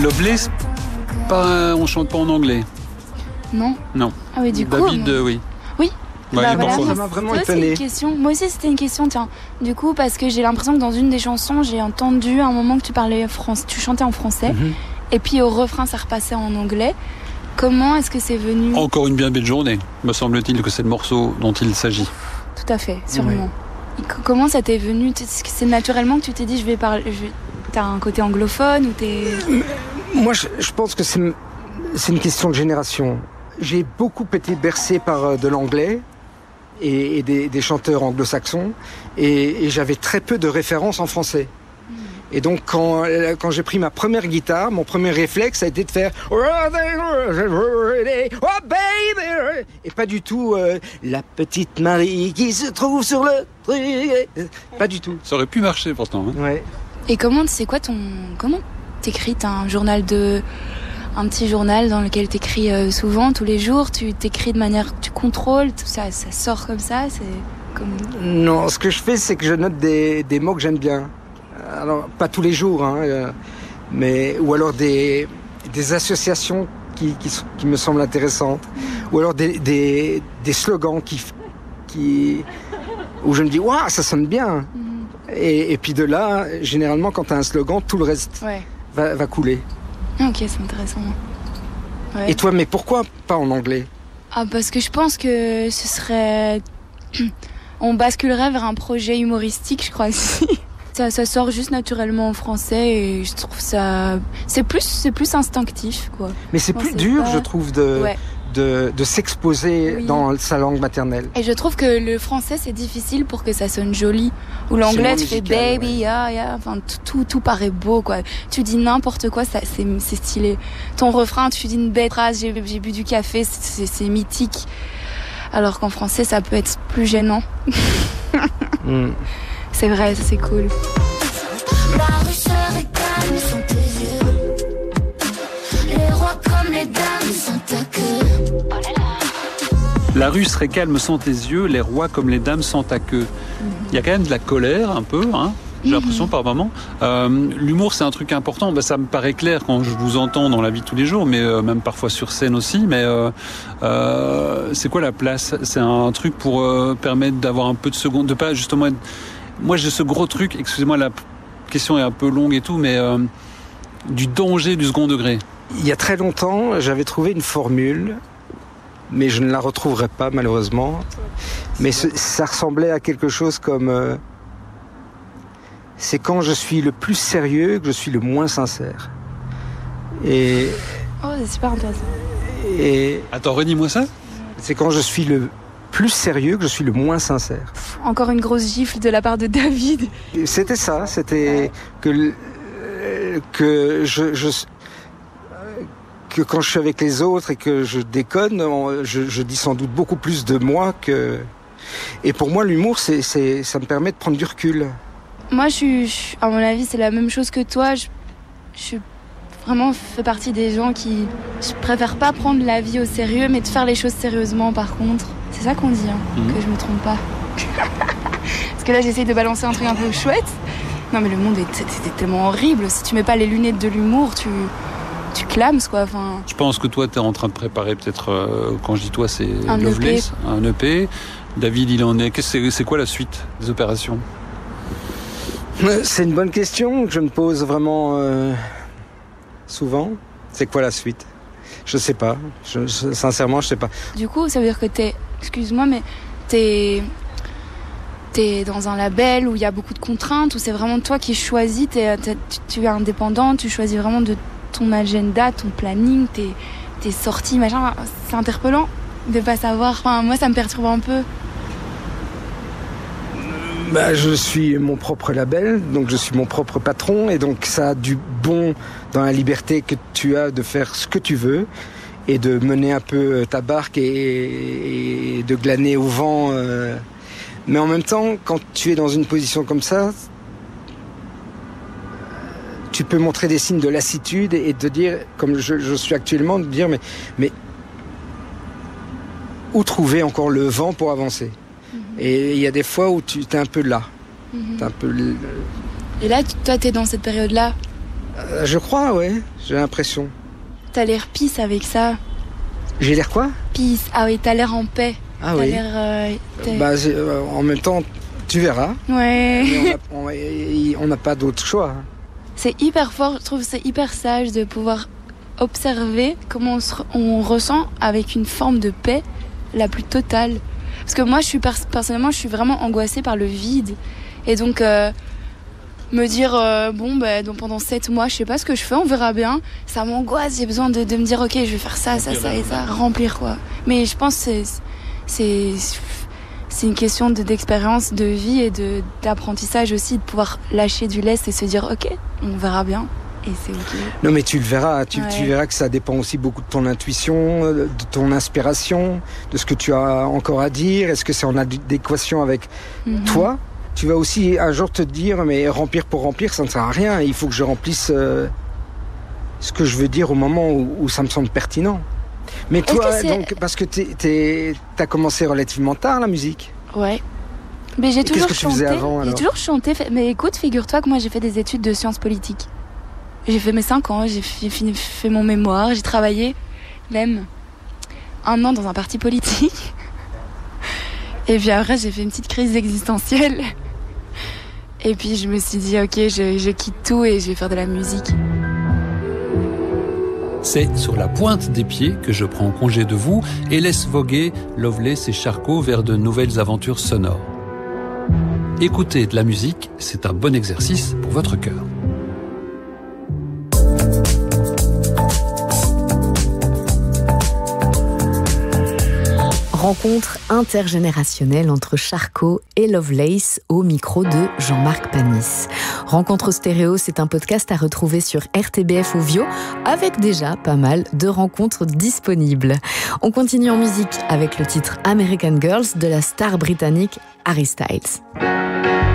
Loveless, on chante pas en anglais. Non. Non. Ah oui, du coup. David, oui. Oui. Ouais, Bah voilà. Ça m'a vraiment Toi, étonné. c'est une question. Moi aussi, c'était une question, tiens. Du coup, parce que j'ai l'impression que dans une des chansons, j'ai entendu à un moment que tu parlais tu chantais en français, et puis au refrain, ça repassait en anglais. Comment est-ce que c'est venu? Encore une bien belle journée. Me semble-t-il que c'est le morceau dont il s'agit. Tout à fait, sûrement. Et comment ça t'est venu? Est-ce que c'est naturellement que tu t'es dit, je vais parler. T'as un côté anglophone ou t'es... Moi, je pense que c'est une question de génération. J'ai beaucoup été bercé par de l'anglais et des chanteurs anglo-saxons, et j'avais très peu de références en français. Et donc, quand j'ai pris ma première guitare, mon premier réflexe a été de faire oh baby, et pas du tout la petite Marie qui se trouve sur le truc. Pas du tout. Ça aurait pu marcher pourtant. Hein. Ouais. Et comment t'écris? T'as un petit journal dans lequel t'écris souvent, tous les jours. Tu t'écris de manière, tu contrôles tout ça, ça sort comme ça. C'est comme. Non, ce que je fais, c'est que je note des mots que j'aime bien. Alors, pas tous les jours, mais ou alors des associations qui me semblent intéressantes, ou alors des slogans où je me dis waouh, ça sonne bien. Et puis de là, généralement, quand tu as un slogan, tout le reste va couler. Ok, c'est intéressant. Ouais. Et toi, mais pourquoi pas en anglais? Parce que je pense que ce serait... On basculerait vers un projet humoristique, je crois aussi. Ça sort juste naturellement en français et je trouve ça... C'est plus instinctif, quoi. Mais c'est plus dur, je trouve, de s'exposer dans sa langue maternelle. Et je trouve que le français, c'est difficile pour que ça sonne joli. Ou l'anglais, tu fais baby, yeah. Enfin, tout paraît beau, quoi. Tu dis n'importe quoi, c'est stylé. Ton refrain, tu dis une bête phrase, j'ai bu du café, c'est mythique. Alors qu'en français, ça peut être plus gênant. C'est vrai, c'est cool. La rue se régale sans tes yeux. Les rois comme les dames sont à queue. La rue serait calme sans tes yeux, les rois comme les dames sans ta queue. Il y a quand même de la colère un peu, hein, j'ai l'impression par moment. L'humour, c'est un truc important. Ça me paraît clair quand je vous entends dans la vie de tous les jours, mais même parfois sur scène aussi. Mais c'est quoi la place? C'est un truc pour permettre d'avoir un peu de seconde, de pas justement être... Moi, j'ai ce gros truc, excusez-moi, la question est un peu longue et tout, mais du danger du second degré. Il y a très longtemps, j'avais trouvé une formule, mais je ne la retrouverai pas malheureusement. Mais ça ressemblait à quelque chose comme... c'est quand je suis le plus sérieux que je suis le moins sincère. Et... Oh, c'est super intéressant. Attends, redis-moi ça. C'est quand je suis le plus sérieux que je suis le moins sincère. Encore une grosse gifle de la part de David. C'était ça, c'était que quand je suis avec les autres et que je déconne, je dis sans doute beaucoup plus de moi que... Et pour moi, l'humour, ça me permet de prendre du recul. Moi, à mon avis, c'est la même chose que toi. Je vraiment fais partie des gens qui... Je préfère pas prendre la vie au sérieux, mais de faire les choses sérieusement, par contre. C'est ça qu'on dit, que je me trompe pas. Parce que là, j'essaye de balancer un truc un peu chouette. Non, mais le monde est tellement horrible. Si tu mets pas les lunettes de l'humour, tu clames, quoi. Enfin... Je pense que toi, tu es en train de préparer peut-être, quand je dis toi, c'est un Loveless, un EP. David, il en est. C'est quoi la suite des opérations? C'est une bonne question que je me pose vraiment souvent. C'est quoi la suite? Je sais pas. Sincèrement, je sais pas. Du coup, ça veut dire que excuse-moi, mais t'es dans un label où il y a beaucoup de contraintes, où c'est vraiment toi qui choisis, tu es indépendant, tu choisis vraiment de ton agenda, ton planning, tes sorties, machin. C'est interpellant de pas savoir. Enfin, moi, ça me perturbe un peu. Je suis mon propre label, donc je suis mon propre patron, et donc ça a du bon dans la liberté que tu as de faire ce que tu veux et de mener un peu ta barque et de glaner au vent. Mais en même temps, quand tu es dans une position comme ça, tu peux montrer des signes de lassitude et te dire, comme je suis actuellement, de dire mais où trouver encore le vent pour avancer? Et il y a des fois où tu es un peu là. T'es un peu... Et là, toi, t'es dans cette période-là Je crois, ouais, j'ai l'impression. T'as l'air peace avec ça. J'ai l'air quoi? Peace. Ah oui, t'as l'air en paix. Ah t'as oui. l'air... En même temps, tu verras. Ouais. Mais on n'a pas d'autre choix. C'est hyper fort, je trouve que c'est hyper sage de pouvoir observer comment on ressent avec une forme de paix la plus totale. Parce que moi, personnellement, je suis vraiment angoissée par le vide. Et donc, me dire, donc pendant 7 mois, je sais pas ce que je fais, on verra bien. Ça m'angoisse, j'ai besoin de me dire, ok, je vais faire ça et ça, remplir quoi. Mais je pense que c'est une question d'expérience, de vie et d'apprentissage aussi, de pouvoir lâcher du lest et se dire, ok, on verra bien. Et c'est ok. Non mais tu le verras, tu verras que ça dépend aussi beaucoup de ton intuition, de ton inspiration, de ce que tu as encore à dire, est-ce que c'est en adéquation avec toi? Tu vas aussi un jour te dire, mais remplir pour remplir, ça ne sert à rien, il faut que je remplisse ce que je veux dire au moment où ça me semble pertinent. Mais toi, donc, parce que t'as commencé relativement tard la musique. Ouais. Mais j'ai toujours chanté. Qu'est-ce que tu faisais avant alors? J'ai toujours chanté. Mais écoute, figure-toi que moi j'ai fait des études de sciences politiques. J'ai fait mes 5 ans, j'ai fait mon mémoire, j'ai travaillé même 1 an dans un parti politique. Et puis après j'ai fait une petite crise existentielle. Et puis je me suis dit ok, je quitte tout et je vais faire de la musique. C'est sur la pointe des pieds que je prends congé de vous et laisse voguer Loveless et Charcot vers de nouvelles aventures sonores. Écouter de la musique, c'est un bon exercice pour votre cœur. Rencontre intergénérationnelle entre Charcot et Loveless au micro de Jean-Marc Panis. Rencontre stéréo, c'est un podcast à retrouver sur RTBF Ovio avec déjà pas mal de rencontres disponibles. On continue en musique avec le titre American Girls de la star britannique Harry Styles.